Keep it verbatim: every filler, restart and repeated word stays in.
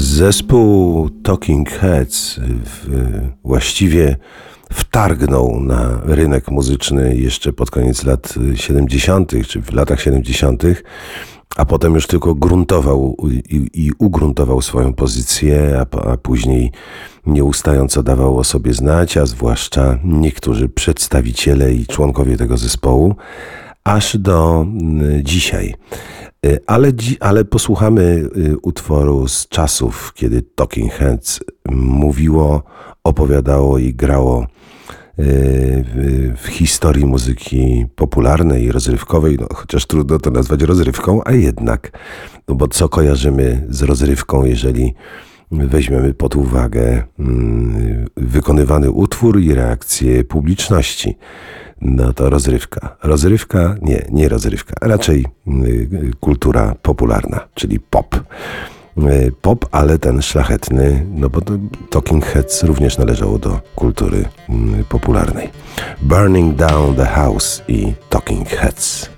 Zespół Talking Heads w, właściwie wtargnął na rynek muzyczny jeszcze pod koniec lat siedemdziesiątych czy w latach siedemdziesiątych, a potem już tylko gruntował i, i ugruntował swoją pozycję, a, a później nieustająco dawał o sobie znać, a zwłaszcza niektórzy przedstawiciele i członkowie tego zespołu, aż do dzisiaj. Ale, ale posłuchamy utworu z czasów, kiedy Talking Heads mówiło, opowiadało i grało w historii muzyki popularnej i rozrywkowej, no, chociaż trudno to nazwać rozrywką, a jednak, no bo co kojarzymy z rozrywką, jeżeli weźmiemy pod uwagę mm, wykonywany utwór i reakcję publiczności? No to rozrywka. Rozrywka? Nie, nie rozrywka. Raczej y, kultura popularna, czyli pop. Y, pop, ale ten szlachetny, no bo to Talking Heads również należało do kultury y, popularnej. Burning Down the House i Talking Heads.